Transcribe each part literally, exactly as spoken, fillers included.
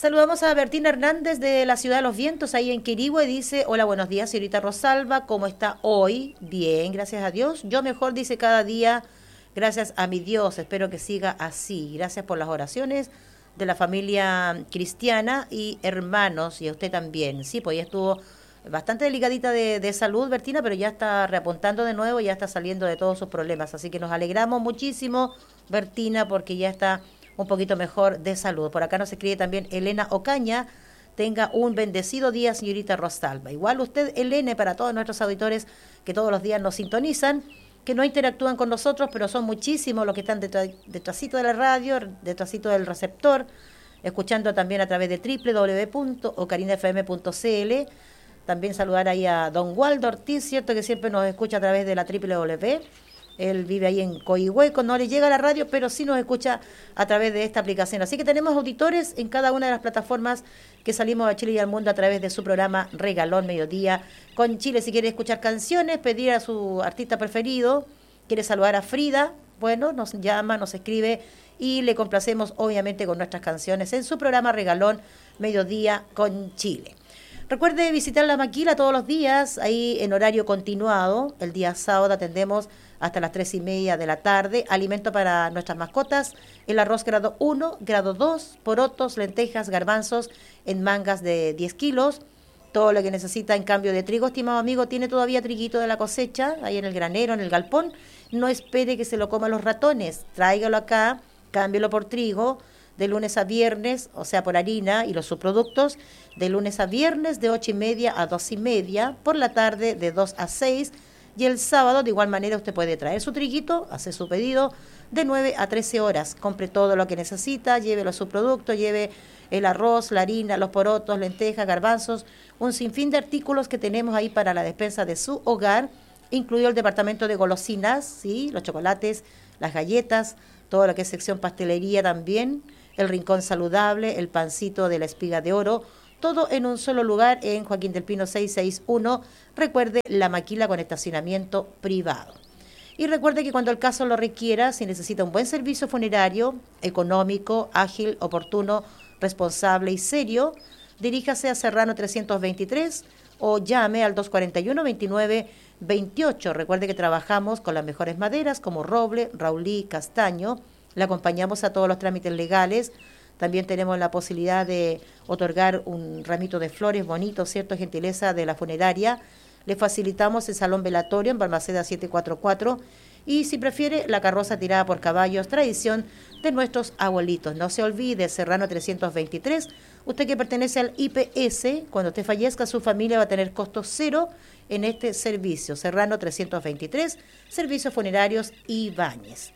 Saludamos a Bertina Hernández de la Ciudad de los Vientos, ahí en Quirihue. Dice, hola, buenos días, señorita Rosalba, ¿cómo está hoy? Bien, gracias a Dios. Yo mejor, dice, cada día, gracias a mi Dios. Espero que siga así. Gracias por las oraciones de la familia cristiana y hermanos, y a usted también. Sí, pues ya estuvo bastante delicadita de, de salud, Bertina, pero ya está reapuntando de nuevo, ya está saliendo de todos sus problemas. Así que nos alegramos muchísimo, Bertina, porque ya está un poquito mejor de salud. Por acá nos escribe también Elena Ocaña. Tenga un bendecido día, señorita Rosalba. Igual usted, Elena, para todos nuestros auditores que todos los días nos sintonizan, que no interactúan con nosotros, pero son muchísimos los que están detrás, detrásito de la radio, detrásito del receptor, escuchando también a través de doble u doble u doble u punto ocarina f m punto c l. También saludar ahí a don Waldo Ortiz, cierto que siempre nos escucha a través de la doble u doble u doble u. Él vive ahí en Coihueco, no le llega a la radio, pero sí nos escucha a través de esta aplicación. Así que tenemos auditores en cada una de las plataformas que salimos a Chile y al mundo a través de su programa Regalón Mediodía con Chile. Si quiere escuchar canciones, pedir a su artista preferido, quiere saludar a Frida, bueno, nos llama, nos escribe y le complacemos obviamente con nuestras canciones en su programa Regalón Mediodía con Chile. Recuerde visitar la maquila todos los días, ahí en horario continuado. El día sábado atendemos hasta las tres y media de la tarde. Alimento para nuestras mascotas, el arroz grado uno, grado dos, porotos, lentejas, garbanzos en mangas de diez kilos. Todo lo que necesita en cambio de trigo, estimado amigo, tiene todavía triguito de la cosecha, ahí en el granero, en el galpón. No espere que se lo coman los ratones, tráigalo acá, cámbielo por trigo, de lunes a viernes, o sea, por harina y los subproductos, de lunes a viernes de ocho y media a dos y media, por la tarde de dos a seis, y el sábado de igual manera usted puede traer su triguito, hacer su pedido de nueve a trece horas, compre todo lo que necesita, lleve los subproductos, lleve el arroz, la harina, los porotos, lentejas, garbanzos, un sinfín de artículos que tenemos ahí para la despensa de su hogar, incluido el departamento de golosinas, ¿sí? Los chocolates, las galletas, todo lo que es sección pastelería también, el rincón saludable, el pancito de la espiga de oro, todo en un solo lugar en Joaquín del Pino seiscientos sesenta y uno. Recuerde, la maquila con estacionamiento privado. Y recuerde que cuando el caso lo requiera, si necesita un buen servicio funerario, económico, ágil, oportuno, responsable y serio, diríjase a Serrano trescientos veintitrés o llame al doscientos cuarenta y uno, veintinueve veintiocho. Recuerde que trabajamos con las mejores maderas como roble, raulí, castaño. Le acompañamos a todos los trámites legales. También tenemos la posibilidad de otorgar un ramito de flores bonito, ¿cierto? Gentileza de la funeraria. Le facilitamos el salón velatorio en Balmaceda setecientos cuarenta y cuatro. Y si prefiere, la carroza tirada por caballos, tradición de nuestros abuelitos. No se olvide, Serrano trescientos veintitrés. Usted que pertenece al I P S, cuando usted fallezca, su familia va a tener costo cero en este servicio. Serrano trescientos veintitrés, Servicios Funerarios Ibáñez.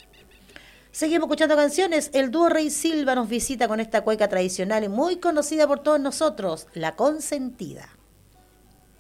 Seguimos escuchando canciones. El dúo Rey Silva nos visita con esta cueca tradicional y muy conocida por todos nosotros, La Consentida.